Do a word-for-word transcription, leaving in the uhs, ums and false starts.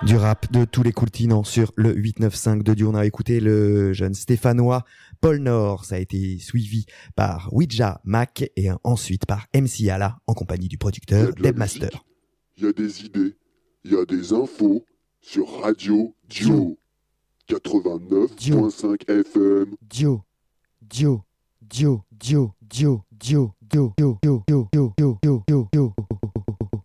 Du rap de tous les continents sur le huit neuf cinq de Dieu. On a écouté le jeune stéphanois Paul Nord. Ça a été suivi par Ouija Mac et ensuite par M C Ala en compagnie du producteur Debmaster. Il y a des idées, il y a des infos sur Radio Dio quatre-vingt-neuf virgule cinq F M. Dio, Dio, Dio, Dio, Dio, Dio, Dio, Dio, Dio, Dio, Dio, Dio, Dio, Dio.